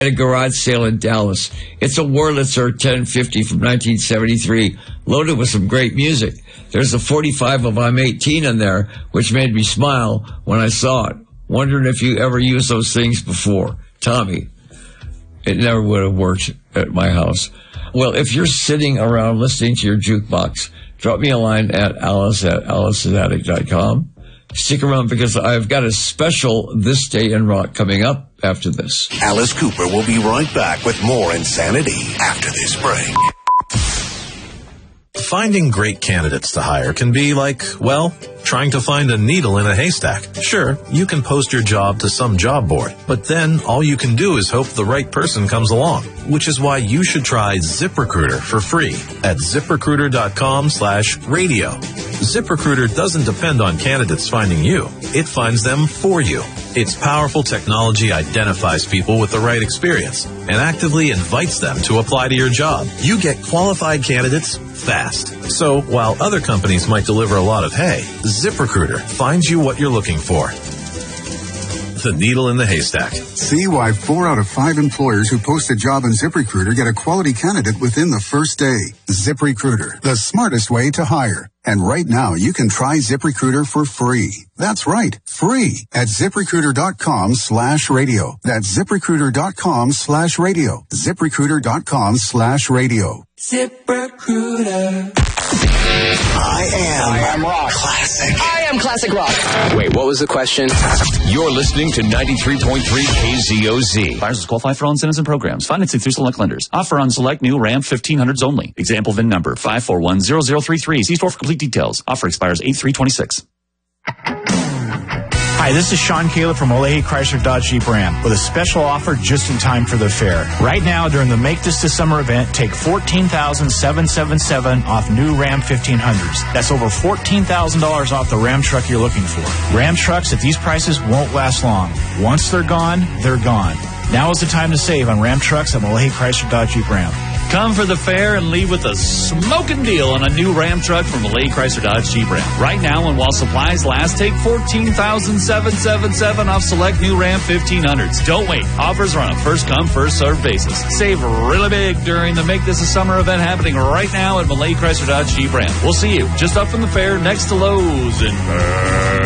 at a garage sale in Dallas. It's a Wurlitzer 1050 from 1973, loaded with some great music. There's a 45 of I'm 18 in there, which made me smile when I saw it. Wondering if you ever used those things before. Tommy, it never would have worked at my house. Well, if you're sitting around listening to your jukebox, drop me a line at alice@alicesaddict.com. Stick around because I've got a special This Day in Rock coming up after this. Alice Cooper will be right back with more insanity after this break. Finding great candidates to hire can be like, well, trying to find a needle in a haystack. Sure, you can post your job to some job board, but then all you can do is hope the right person comes along, which is why you should try ZipRecruiter for free at ZipRecruiter.com/radio. ZipRecruiter doesn't depend on candidates finding you. It finds them for you. Its powerful technology identifies people with the right experience and actively invites them to apply to your job. You get qualified candidates fast. So while other companies might deliver a lot of hay, ZipRecruiter finds you what you're looking for. The needle in the haystack. See why 4 out of 5 employers who post a job in ZipRecruiter get a quality candidate within the first day. ZipRecruiter, the smartest way to hire. And right now, you can try ZipRecruiter for free. That's right, free at ZipRecruiter.com/radio. That's ZipRecruiter.com/radio. ZipRecruiter.com/radio. ZipRecruiter. I am rock. Classic. I am classic rock. Wait, what was the question? You're listening to 93.3 KZOZ. Buyers qualify for all incentives and programs. Financing through select lenders. Offer on select new Ram 1500s only. Example VIN number 5410033. See store for complete details. Offer expires 8/3/26. Hi, this is Sean Caleb from Olehi Chrysler Dodge Jeep Ram with a special offer just in time for the fair. Right now, during the Make This the Summer event, take $14,777 off new Ram 1500s. That's over $14,000 off the Ram truck you're looking for. Ram trucks at these prices won't last long. Once they're gone, they're gone. Now is the time to save on Ram trucks at Olehi Chrysler Dodge Jeep Ram. Come for the fair and leave with a smoking deal on a new Ram truck from Olehi Chrysler Dodge Jeep Ram. Right now, and while supplies last, take $14,777 off select new Ram 1500s. Don't wait. Offers are on a first-come, first-served basis. Save really big during the Make This a Summer event happening right now at Olehi Chrysler Dodge Jeep Ram. We'll see you just up from the fair next to Lowe's in